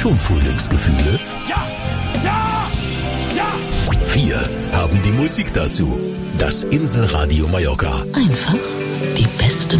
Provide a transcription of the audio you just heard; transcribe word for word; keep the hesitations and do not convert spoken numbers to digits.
Schon Frühlingsgefühle? Ja! Ja! Ja! Wir haben die Musik dazu. Das Inselradio Mallorca. Einfach die beste